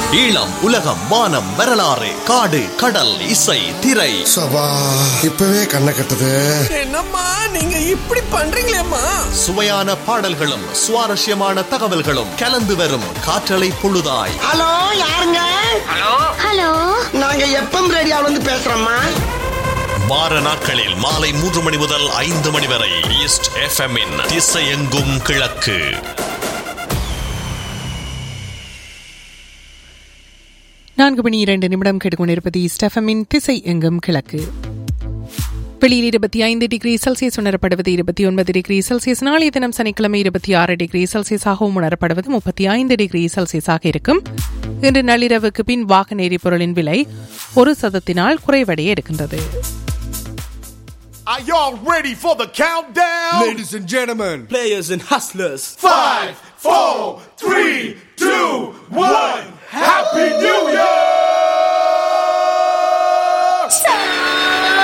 ஈழம், உலகம், வானம், வரலாறு, காடு, கடல், இசை, திரை. இப்பவே கண்ணை கட்டுது. என்னம்மா நீங்க இப்படி பண்றீங்களேம்மா? சுவையான பாடல்களும் சுவாரஸ்யமான தகவல்களும் கலந்து வரும் காற்றலை பொழுதாய். ஹலோ, யாருங்க? ஹலோ, நாங்க எப்பம் ரேடியோல இருந்து பேசுறோம்மா. வார நாட்களில் மாலை 3 மணி முதல் 5 மணி வரை ஈஸ்ட் FM இன் திசையெங்கும் கிழக்கு. நான்கு மணி 2 நிமிடம் கேட்டுக்கொண்டிருப்பது ஈஸ்ட் FM-இன் திசை எங்கும் கிழக்கு. வெளியில் 25 டிகிரி செல்சியஸ் உணரப்படுவது, 29 டிகிரி செல்சியஸ். நாளைய தினம் சனிக்கிழமை 26 டிகிரி செல்சியஸாகவும் உணரப்படுவது, 35 டிகிரி செல்சியஸாக இருக்கும். இன்று நள்ளிரவுக்கு பின் வாகன எரிபொருளின் விலை 1% குறைவடைய இருக்கின்றது. Are y'all ready for the countdown? Ladies and gentlemen, Players and hustlers. 5, 4, 3, 2, 1. Happy New Year!